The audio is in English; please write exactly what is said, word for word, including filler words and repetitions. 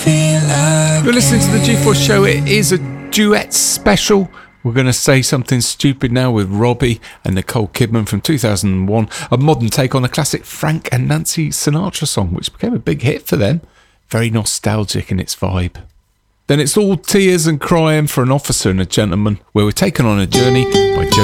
You're listening to the G-Force Show. It is a duet special. We're going to say something stupid now with Robbie and Nicole Kidman from two thousand one, a modern take on a classic Frank and Nancy Sinatra song, which became a big hit for them. Very nostalgic in its vibe. Then it's all tears and crying for an officer and a gentleman, where we're taken on a journey by Joe